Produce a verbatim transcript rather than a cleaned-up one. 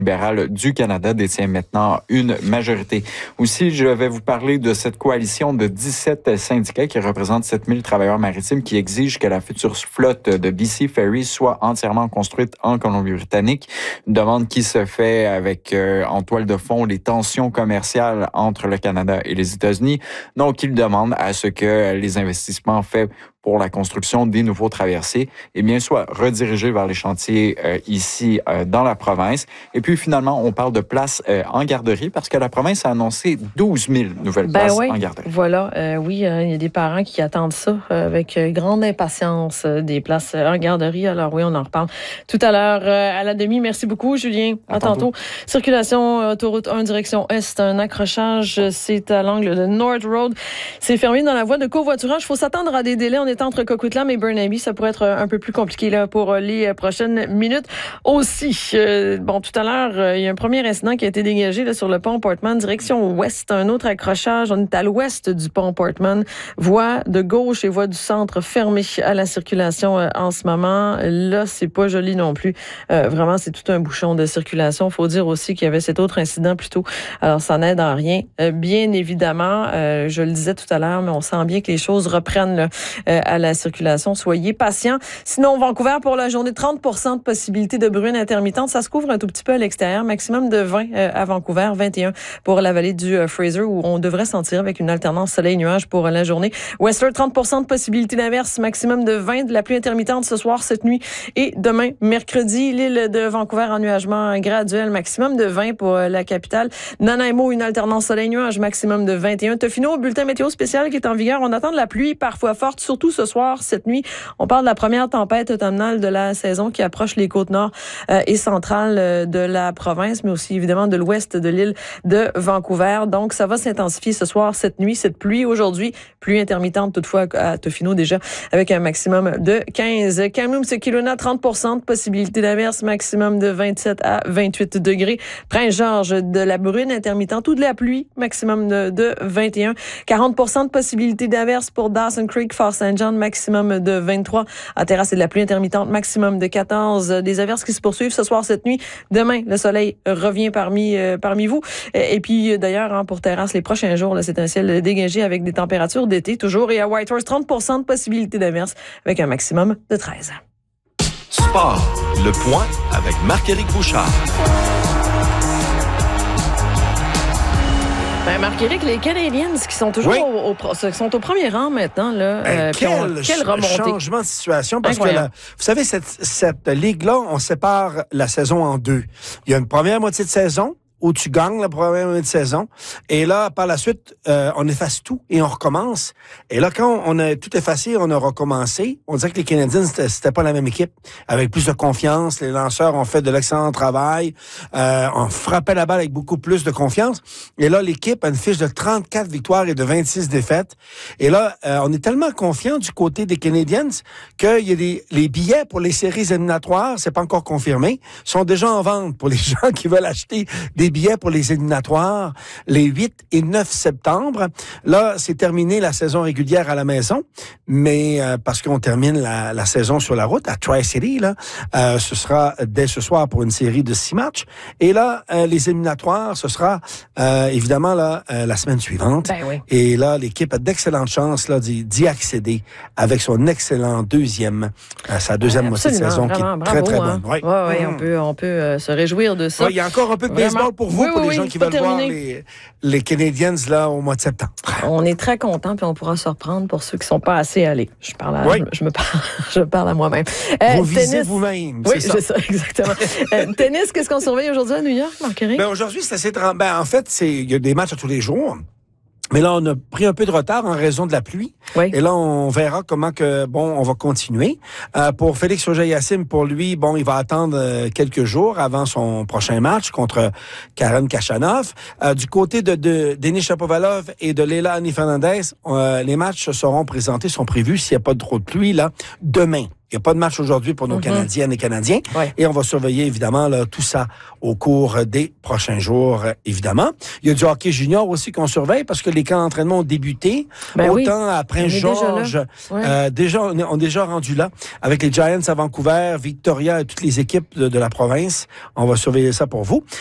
libéral du Canada détient maintenant une majorité. Aussi, je vais vous parler de cette coalition de dix-sept syndicats qui représentent sept mille travailleurs maritimes qui exigent que la future flotte de B C Ferry soit entièrement construite en Colombie-Britannique. Une demande qui se fait avec euh, en toile de fond les tensions commerciales entre le Canada et les États-Unis. Donc, ils demandent à ce que les investissements faits pour la construction des nouveaux traversiers, eh bien, soient redirigés vers les chantiers euh, ici euh, dans la province. Et puis, finalement, on parle de places euh, en garderie parce que la province a annoncé douze mille nouvelles ben places oui, en garderie. Voilà, euh, oui, il euh, y a des parents qui attendent ça euh, avec euh, grande impatience, euh, des places euh, en garderie. Alors oui, on en reparle tout à l'heure euh, à la demi. Merci beaucoup, Julien. À, à tantôt. tantôt. Circulation euh, autoroute un, direction est, un accrochage, c'est à l'angle de North Road. C'est fermé dans la voie de covoiturage. Il faut s'attendre à des délais. On est entre Coquitlam et Burnaby. Ça pourrait être un peu plus compliqué là pour les prochaines minutes. Aussi, euh, bon, tout à l'heure, euh, il y a un premier incident qui a été dégagé là, sur le pont Portman, direction ouest. Un autre accrochage. On est à l'ouest du pont Portman. Voie de gauche et voie du centre fermée à la circulation euh, en ce moment. Là, c'est pas joli non plus. Euh, vraiment, c'est tout un bouchon de circulation. Faut dire aussi qu'il y avait cet autre incident plus tôt. Alors, ça n'aide en rien. Euh, bien évidemment, euh, je le disais tout à l'heure, mais on sent bien que les choses reprennent là, euh, à la circulation. Soyez patients. Sinon, Vancouver, pour la journée, trente pour cent de possibilité de bruine intermittente. Ça se couvre un tout petit peu à l'extérieur. Maximum de vingt euh, à Vancouver, vingt et un pour la vallée du euh, Fraser, où on devrait sentir avec une alternance soleil-nuage pour la journée. Whistler, trente pour cent de possibilité d'averse. Maximum de vingt. De la pluie intermittente ce soir, cette nuit et demain, mercredi. L'île de Vancouver, ennuagement graduel. Maximum de vingt pour euh, la capitale. Nanaimo, une alternance soleil-nuage. Maximum de vingt et un. Tofino, bulletin météo spécial qui est en vigueur. On attend de la pluie, parfois forte, surtout ce soir, cette nuit. On parle de la première tempête automnale de la saison qui approche les côtes nord euh, et centrales euh, de la province, mais aussi évidemment de l'ouest de l'île de Vancouver. Donc, ça va s'intensifier ce soir, cette nuit, cette pluie aujourd'hui. Pluie intermittente toutefois à Tofino déjà, avec un maximum de quinze. Kamloops, Kelowna, trente pour cent de possibilité d'averse, maximum de vingt-sept à vingt-huit degrés. Prince-Georges, de la brune intermittente ou de la pluie, maximum de, de vingt et un. quarante pour cent de possibilité d'averse pour Dawson Creek, Fort Saint John, maximum de vingt-trois. À Terrasse, c'est de la pluie intermittente, maximum de quatorze. Des averses qui se poursuivent ce soir, cette nuit. Demain, le soleil revient parmi euh, parmi vous. Et, et puis, d'ailleurs, hein, pour Terrasse, les prochains jours, là, c'est un ciel dégagé avec des températures d'été toujours. Et à Whitehorse, trente pour cent de possibilité d'averse avec un maximum de treize. Sport, le point avec Marc-Éric Bouchard. Ben Marc-Éric, les Canadiens qui sont toujours oui. au, au, sont au premier rang maintenant. Là, ben, euh, quel, on, quel remontée. changement de situation. Parce Incroyable. que, la, vous savez, cette, cette ligue-là, on sépare la saison en deux. Il y a une première moitié de saison où tu gagnes la première moitié de saison. Et là, par la suite, euh, on efface tout et on recommence. Et là, quand on a tout effacé, on a recommencé, on dirait que les Canadiens, c'était, c'était pas la même équipe. Avec plus de confiance, les lanceurs ont fait de l'excellent travail. Euh, on frappait la balle avec beaucoup plus de confiance. Et là, l'équipe a une fiche de trente-quatre victoires et de vingt-six défaites. Et là, euh, on est tellement confiant du côté des Canadiens qu'il y a des, les billets pour les séries éliminatoires, c'est pas encore confirmé, sont déjà en vente pour les gens qui veulent acheter des billets pour les éliminatoires les huit et neuf septembre. Là, c'est terminé la saison régulière à la maison, mais euh, parce qu'on termine la, la saison sur la route à Tri-City, là, euh, ce sera dès ce soir pour une série de six matchs. Et là, euh, les éliminatoires, ce sera euh, évidemment là euh, la semaine suivante. Ben oui. Et là, l'équipe a d'excellentes chances là d'y, d'y accéder avec son excellent deuxième, euh, sa deuxième moitié de saison qui est bravo, très très hein. bonne. Oui, ouais, ouais, mmh. on peut on peut euh, se réjouir de ça. Ouais, il y a encore un peu de baseball Vraiment. pour vous, oui, pour oui, les gens oui, qui veulent terminé. voir les, les Canadiens là au mois de septembre. On est très contents, puis on pourra se reprendre pour ceux qui sont pas assez allés. Je parle à, oui. je, je me parle, je parle à moi-même. Euh, vous tennis, visez vous-même, oui, c'est ça. c'est ça, exactement. euh, tennis, qu'est-ce qu'on surveille aujourd'hui à New York, Marc-Éric? Ben aujourd'hui, c'est assez... Ben, en fait, c'est il y a des matchs à tous les jours. Mais là, on a pris un peu de retard en raison de la pluie. Oui. Et là, on verra comment que bon, on va continuer. Euh, pour Félix Auger-Aliassime, pour lui, bon, il va attendre euh, quelques jours avant son prochain match contre Karen Khachanov. Euh, du côté de, de Denis Shapovalov et de Leila Fernandez, euh, les matchs seront présentés, sont prévus s'il n'y a pas trop de pluie là demain. Il n'y a pas de match aujourd'hui pour nos mm-hmm. Canadiennes et Canadiens. Ouais. Et on va surveiller, évidemment, là, tout ça au cours des prochains jours, évidemment. Il y a du hockey junior aussi qu'on surveille parce que les camps d'entraînement ont débuté. Ben Autant oui. à Prince-Georges, déjà, ouais. euh, déjà, on est, on est déjà rendu là. Avec les Giants à Vancouver, Victoria et toutes les équipes de, de la province. On va surveiller ça pour vous.